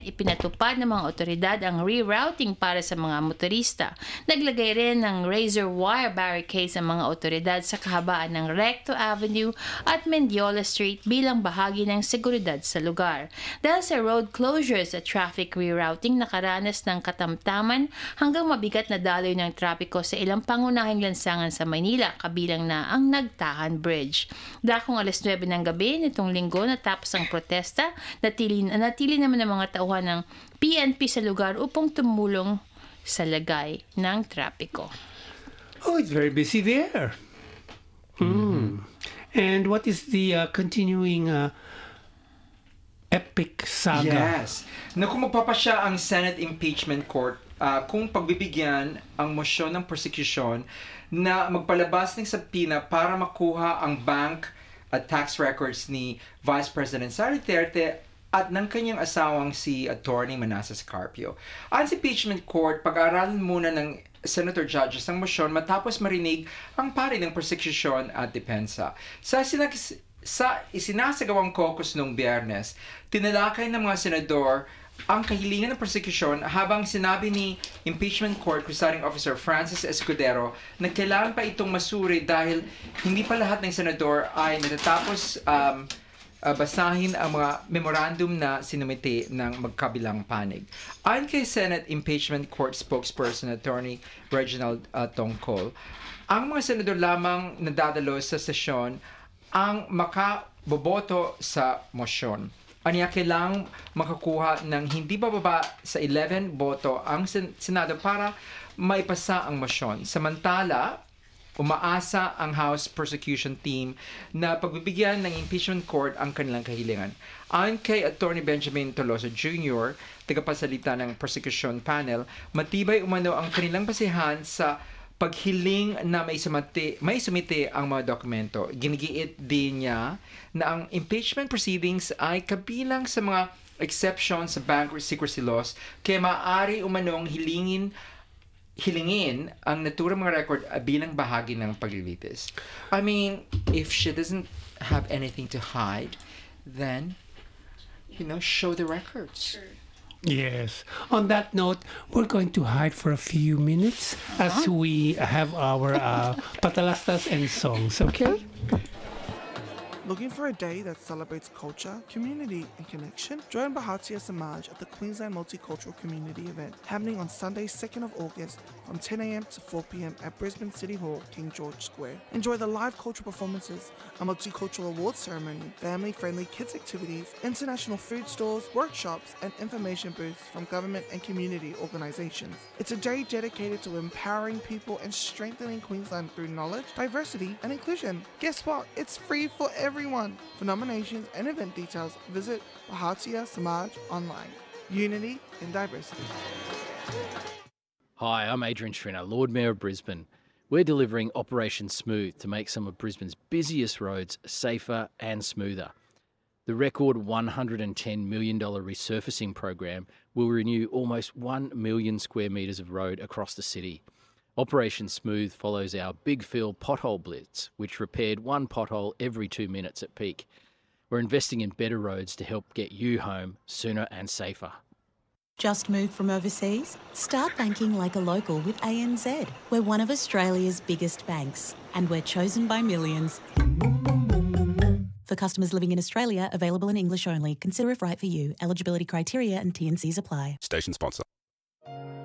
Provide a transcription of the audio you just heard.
Ipinatupad ng mga otoridad ang rerouting para sa mga motorista. Naglagay rin ng razor wire barricades ang mga otoridad sa kahabaan ng Recto Avenue at Mendiola Street bilang bahagi ng seguridad sa lugar. Dahil sa road closures at traffic rerouting, nakaranas ng katamtaman hanggang mabigat na daloy ng trapiko sa ilang pangunahing lansangan sa Maynila, kabilang na ang Nagtahan Bridge. Dakong 9:00 ng gabi nitong linggo natapos ang protesta, natili naman ng mga tauhan ng PNP sa lugar upang tumulong sa lagay ng trapiko. Oh, it's very busy there. And what is the continuing epic saga? Yes. Na kung magpapasya ang Senate Impeachment Court kung pagbibigyan ang motion ng prosecution na magpalabas ng subpoena para makuha ang bank at tax records ni Vice President Sara Duterte at ng kanyang asawang si Attorney Manasseh Carpio. Ang impeachment court, pag-aaralan muna ng senator judges ang motion matapos marinig ang pari ng prosecution at depensa. Sa isinasagawang caucus noong Biyernes, tinalakay ng mga senador ang kahilingan ng prosecution habang sinabi ni Impeachment Court Presiding Officer Francis Escudero na kailangan pa itong masuri dahil hindi pa lahat ng senador ay natatapos basahin ang mga memorandum na sinumite ng magkabilang panig. Ayon kay Senate Impeachment Court spokesperson Attorney Reginald Tongkol, ang mga senador lamang nadadalo sa sesyon ang makaboboto sa motion. Aniya kailangang makakuha ng hindi bababa sa 11 boto ang Senado para maipasa ang motion. Samantala, umaasa ang House Prosecution Team na pagbibigyan ng impeachment court ang kanilang kahilingan. Ayon kay Attorney Benjamin Tolosa Jr., tagapagsalita ng prosecution panel, matibay umano ang kanilang basihan sa paghiling na may sumite ang mga dokumento. Ginigiit din niya na ang impeachment proceedings ay kabilang sa mga exceptions sa bank secrecy laws kaya maaari umanong hilingin ang naturang mga record bilang bahagi ng paglilitis. I mean, if she doesn't have anything to hide, then, show the records. Sure. Yes. On that note, we're going to hide for a few minutes as we have our patalastas and songs, okay? Looking for a day that celebrates culture, community, and connection? Join Bharatiya Samaj at the Queensland Multicultural Community event happening on Sunday, 2nd of August from 10 a.m. to 4 p.m. at Brisbane City Hall, King George Square. Enjoy the live cultural performances, a multicultural awards ceremony, family-friendly kids activities, international food stores, workshops, and information booths from government and community organisations. It's a day dedicated to empowering people and strengthening Queensland through knowledge, diversity, and inclusion. Guess what? It's free for everyone. For nominations and event details, visit Bharatiya Samaj online. Unity in diversity. Hi, I'm Adrian Schrinner, Lord Mayor of Brisbane. We're delivering Operation Smooth to make some of Brisbane's busiest roads safer and smoother. The record $110 million resurfacing program will renew almost 1 million square metres of road across the city. Operation Smooth follows our Big Fill pothole blitz, which repaired one pothole every 2 minutes at peak. We're investing in better roads to help get you home sooner and safer. Just moved from overseas? Start banking like a local with ANZ. We're one of Australia's biggest banks, and we're chosen by millions. For customers living in Australia, available in English only. Consider if right for you. Eligibility criteria and T&Cs apply. Station sponsor.